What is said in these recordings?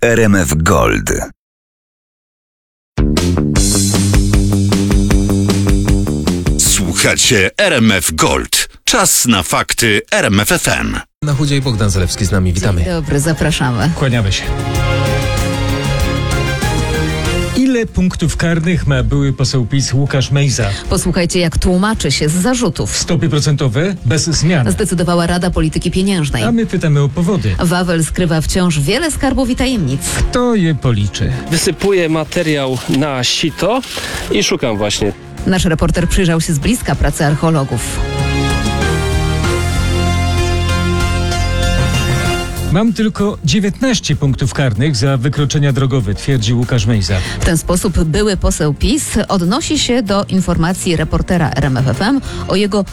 RMF Gold. Słuchacie RMF Gold. Czas na fakty RMF FM. Na chudzie i Bogdan Zalewski z nami. Witamy. Dzień dobry, zapraszamy. Kłaniamy się. Ile punktów karnych ma były poseł PiS Łukasz Mejza? Posłuchajcie, jak tłumaczy się z zarzutów. Stopy procentowe bez zmian. Zdecydowała Rada Polityki Pieniężnej. A my pytamy o powody. Wawel skrywa wciąż wiele skarbów i tajemnic. Kto je policzy? Wysypuję materiał na sito i szukam właśnie. Nasz reporter przyjrzał się z bliska pracy archeologów. Mam tylko 19 punktów karnych za wykroczenia drogowe, twierdzi Łukasz Mejza. W ten sposób były poseł PiS odnosi się do informacji reportera RMFFM o jego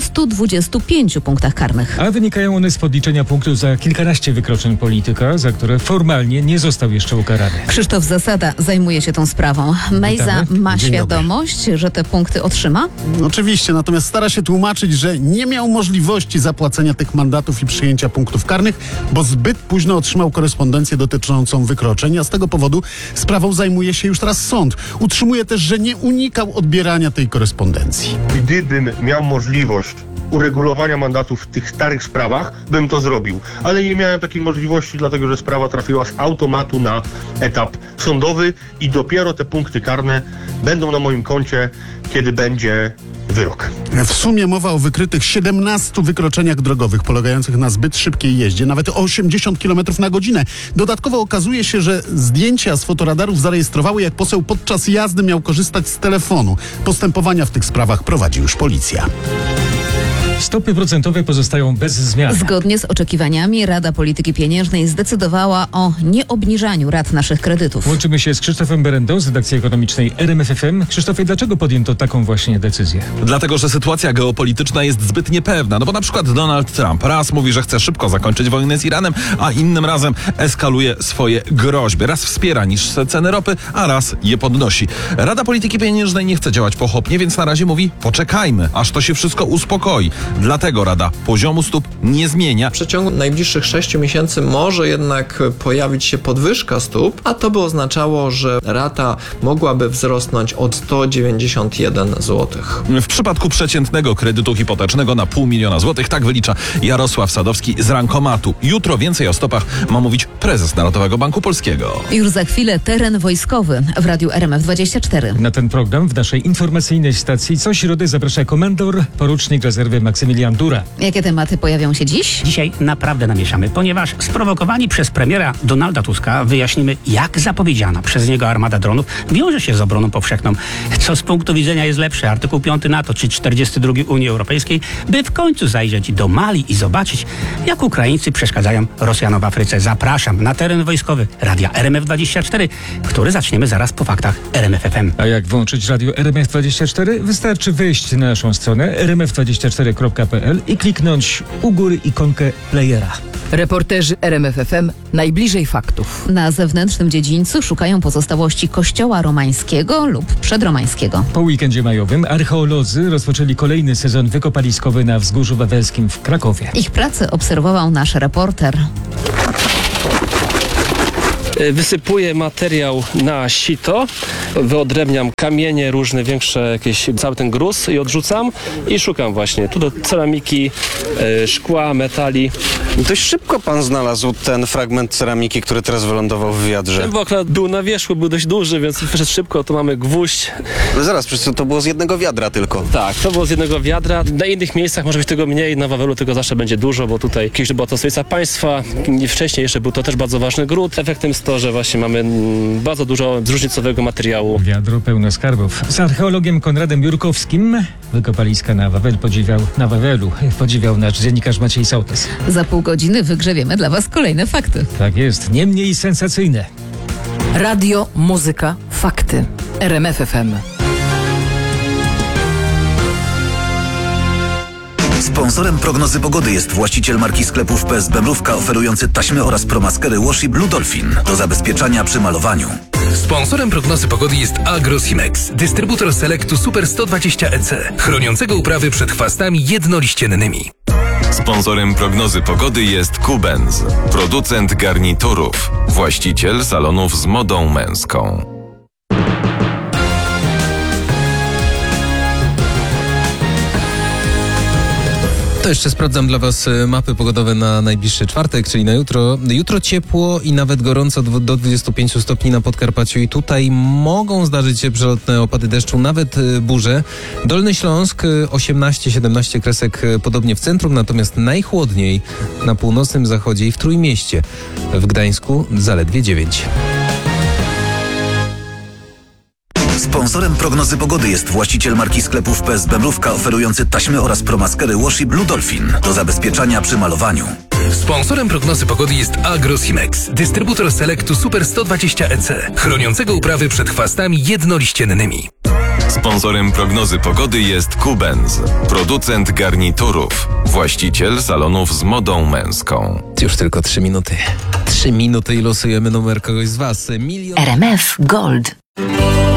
225 punktach karnych. A wynikają one z podliczenia punktów za kilkanaście wykroczeń polityka, za które formalnie nie został jeszcze ukarany. Krzysztof Zasada zajmuje się tą sprawą. Mejza ma Dzień świadomość, że te punkty otrzyma? Oczywiście, natomiast stara się tłumaczyć, że nie miał możliwości zapłacenia tych mandatów i przyjęcia punktów karnych, bo zbyt późno otrzymał korespondencję dotyczącą wykroczeń, a z tego powodu sprawą zajmuje się już teraz sąd. Utrzymuje też, że nie unikał odbierania tej korespondencji. Gdybym miał możliwość uregulowania mandatów w tych starych sprawach, bym to zrobił. Ale nie miałem takiej możliwości, dlatego że sprawa trafiła z automatu na etap sądowy i dopiero te punkty karne będą na moim koncie, kiedy będzie wyrok. W sumie mowa o wykrytych 17 wykroczeniach drogowych polegających na zbyt szybkiej jeździe, nawet o 80 km na godzinę. Dodatkowo okazuje się, że zdjęcia z fotoradarów zarejestrowały, jak poseł podczas jazdy miał korzystać z telefonu. Postępowania w tych sprawach prowadzi już policja. Stopy procentowe pozostają bez zmian. Zgodnie z oczekiwaniami Rada Polityki Pieniężnej zdecydowała o nieobniżaniu rat naszych kredytów. Łączymy się z Krzysztofem Berendą z redakcji ekonomicznej RMF FM. Krzysztofie, dlaczego podjęto taką właśnie decyzję? Dlatego, że sytuacja geopolityczna jest zbyt niepewna. No bo na przykład Donald Trump raz mówi, że chce szybko zakończyć wojnę z Iranem, a innym razem eskaluje swoje groźby. Raz wspiera niższe ceny ropy, a raz je podnosi. Rada Polityki Pieniężnej nie chce działać pochopnie, więc na razie mówi: poczekajmy, aż to się wszystko uspokoi. Dlatego Rada poziomu stóp nie zmienia. W przeciągu najbliższych 6 miesięcy może jednak pojawić się podwyżka stóp, a to by oznaczało, że rata mogłaby wzrosnąć o 191 zł. W przypadku przeciętnego kredytu hipotecznego na 500 000 złotych, tak wylicza Jarosław Sadowski z Rankomatu. Jutro więcej o stopach ma mówić prezes Narodowego Banku Polskiego. Już za chwilę teren wojskowy w radiu RMF24. Na ten program w naszej informacyjnej stacji co środę zaprasza komendor, porucznik rezerwy Maksymilian Dura. Jakie tematy pojawią się dziś? Dzisiaj naprawdę namieszamy, ponieważ sprowokowani przez premiera Donalda Tuska wyjaśnimy, jak zapowiedziana przez niego armada dronów wiąże się z obroną powszechną. Co z punktu widzenia jest lepsze, artykuł 5 NATO czy 42 Unii Europejskiej, by w końcu zajrzeć do Mali i zobaczyć, jak Ukraińcy przeszkadzają Rosjanom w Afryce. Zapraszam na teren wojskowy radia RMF24, który zaczniemy zaraz po faktach RMF FM. A jak włączyć radio RMF24? Wystarczy wejść na naszą stronę rmf24.pl i kliknąć u góry ikonkę playera. Reporterzy RMFFM najbliżej faktów. Na zewnętrznym dziedzińcu szukają pozostałości kościoła romańskiego lub przedromańskiego. Po weekendzie majowym archeolodzy rozpoczęli kolejny sezon wykopaliskowy na Wzgórzu Wawelskim w Krakowie. Ich pracę obserwował nasz reporter. Wysypuję materiał na sito, wyodrębniam kamienie różne, większe jakieś, cały ten gruz i odrzucam i szukam właśnie tu do ceramiki, szkła, metali. Dość szybko pan znalazł ten fragment ceramiki, który teraz wylądował w wiadrze. Bo akurat był na wierzchu, był dość duży, więc wyszedł szybko, tu mamy gwóźdź. Ale zaraz, przecież to było z jednego wiadra tylko. Tak, to było z jednego wiadra. Na innych miejscach może być tego mniej, na Wawelu tego zawsze będzie dużo, bo tutaj kiedyś była to stolica państwa, wcześniej jeszcze był to też bardzo ważny gród. Efektem jest to, że właśnie mamy bardzo dużo zróżnicowego materiału. Wiadro pełne skarbów. Z archeologiem Konradem Jurkowskim wykopaliska na Wawelu podziwiał nasz dziennikarz Maciej Sołtys. Za pół godziny wygrzebiemy dla Was kolejne fakty. Tak jest, nie mniej sensacyjne. Radio, muzyka, fakty. RMFFM. Sponsorem prognozy pogody jest właściciel marki sklepów PSB Mrówka, oferujący taśmy oraz promaskery Washi Blue Dolphin do zabezpieczania przy malowaniu. Sponsorem prognozy pogody jest Agrosimex, dystrybutor Selectu Super 120 EC, chroniącego uprawy przed chwastami jednoliściennymi. Sponsorem prognozy pogody jest Kubenz, producent garniturów. właściciel salonów z modą męską. To jeszcze sprawdzam dla Was mapy pogodowe na najbliższy czwartek, czyli na jutro. Jutro ciepło i nawet gorąco do 25 stopni na Podkarpaciu i tutaj mogą zdarzyć się przelotne opady deszczu, nawet burze. Dolny Śląsk 18-17 kresek, podobnie w centrum, natomiast najchłodniej na północnym zachodzie i w Trójmieście. W Gdańsku zaledwie 9. Sponsorem prognozy pogody jest właściciel marki sklepów PSB Mrówka oferujący taśmy oraz promaskery Washi Blue Dolphin do zabezpieczania przy malowaniu. Sponsorem prognozy pogody jest Agrosimex, dystrybutor Selectu Super 120 EC, chroniącego uprawy przed chwastami jednoliściennymi. Sponsorem prognozy pogody jest Kubenz, producent garniturów, właściciel salonów z modą męską. Już tylko 3 minuty. 3 minuty i losujemy numer kogoś z Was. RMF Gold.